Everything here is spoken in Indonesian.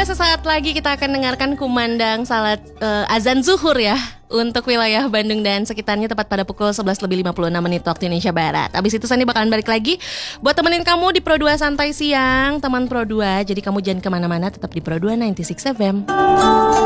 2, sesaat lagi kita akan dengarkan kumandang salat azan zuhur ya untuk wilayah Bandung dan sekitarnya tepat pada pukul 11.56 waktu Indonesia Barat. Abis itu Sandi bakalan balik lagi buat temenin kamu di Pro 2 Santai Siang, teman Pro 2. Jadi kamu jangan kemana-mana, tetap di Pro 2 96 FM.